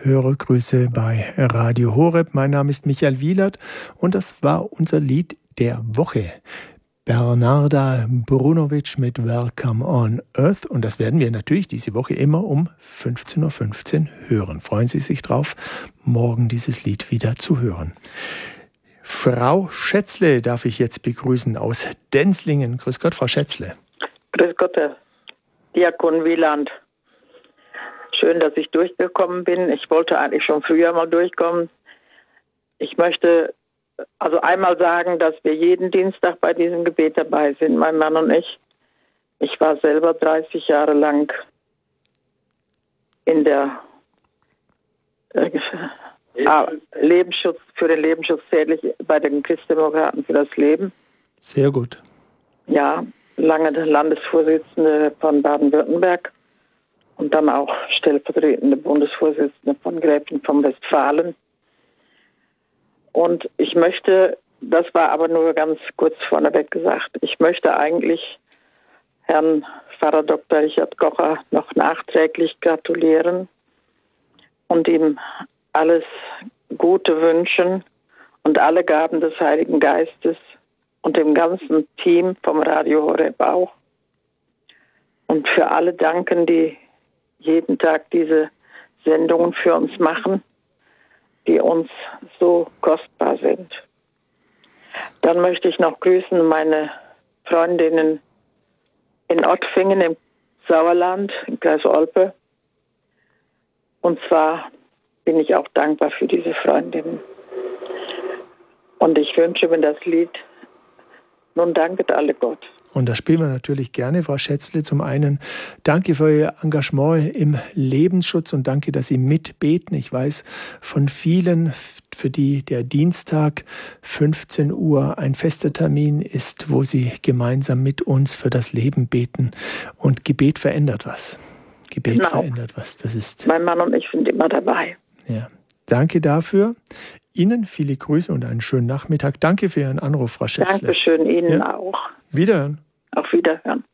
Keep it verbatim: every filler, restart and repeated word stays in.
Hörergrüße bei Radio Horeb. Mein Name ist Michael Wielert und das war unser Lied der Woche. Bernarda Brunovic mit Welcome on Earth. Und das werden wir natürlich diese Woche immer um fünfzehn Uhr fünfzehn hören. Freuen Sie sich drauf, morgen dieses Lied wieder zu hören. Frau Schätzle darf ich jetzt begrüßen aus Denzlingen. Grüß Gott, Frau Schätzle. Grüß Gott, Herr Diakon Wieland. Schön, dass ich durchgekommen bin. Ich wollte eigentlich schon früher mal durchkommen. Ich möchte also einmal sagen, dass wir jeden Dienstag bei diesem Gebet dabei sind, mein Mann und ich. Ich war selber dreißig Jahre lang in der äh, Lebensschutz, für den Lebensschutz tätig bei den Christdemokraten für das Leben. Sehr gut. Ja, lange Landesvorsitzende von Baden-Württemberg. Und dann auch stellvertretende Bundesvorsitzende von Gräfin von Westfalen. Und ich möchte, das war aber nur ganz kurz vorneweg gesagt, ich möchte eigentlich Herrn Pfarrer Doktor Richard Kocher noch nachträglich gratulieren und ihm alles Gute wünschen und alle Gaben des Heiligen Geistes und dem ganzen Team vom Radio Horeb auch. Und für alle danken, die jeden Tag diese Sendungen für uns machen, die uns so kostbar sind. Dann möchte ich noch grüßen meine Freundinnen in Ottfingen im Sauerland, im Kreis Olpe. Und zwar bin ich auch dankbar für diese Freundinnen. Und ich wünsche mir das Lied Nun danket alle Gott. Und das spielen wir natürlich gerne, Frau Schätzle. Zum einen danke für Ihr Engagement im Lebensschutz und danke, dass Sie mitbeten. Ich weiß von vielen, für die der Dienstag fünfzehn Uhr ein fester Termin ist, wo Sie gemeinsam mit uns für das Leben beten. Und Gebet verändert was. Gebet genau. verändert was. Das ist. Mein Mann und ich sind immer dabei. Ja. Danke dafür. Ihnen viele Grüße und einen schönen Nachmittag. Danke für Ihren Anruf, Frau Schätzle. Dankeschön, Ihnen ja. auch. Wiederhören. Auf Wiederhören.